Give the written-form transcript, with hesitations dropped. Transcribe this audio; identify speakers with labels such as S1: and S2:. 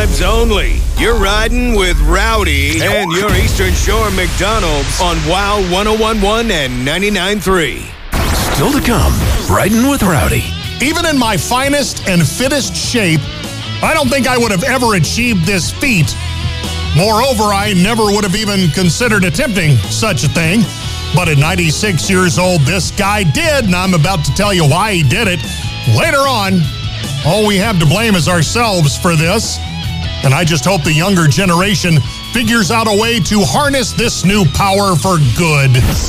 S1: times only. You're riding with Rowdy and your Eastern Shore McDonald's on WOW 1011 and 99.3.
S2: Still to come, riding with Rowdy.
S3: Even in my finest and fittest shape, I don't think I would have ever achieved this feat. Moreover, I never would have even considered attempting such a thing. But at 96 years old, this guy did, and I'm about to tell you why he did it later on. All we have to blame is ourselves for this. And I just hope the younger generation figures out a way to harness this new power for good.